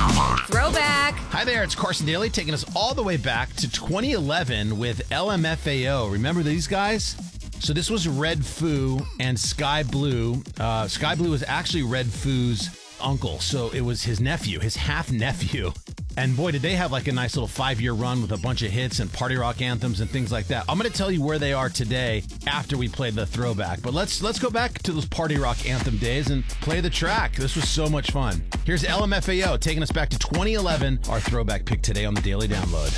Throwback. Hi there, it's Carson Daly taking us all the way back to 2011 with LMFAO. Remember these guys? So this was Red Foo and Sky Blue. Sky Blue was actually Red Foo's uncle, so it was his nephew, his half-nephew. And boy, did they have like a nice little 5-year run with a bunch of hits and party rock anthems and things like that. I'm going to tell you where they are today after we play the throwback. But let's go back to those party rock anthem days and play the track. This was so much fun. Here's LMFAO taking us back to 2011, our throwback pick today on the Daily Download.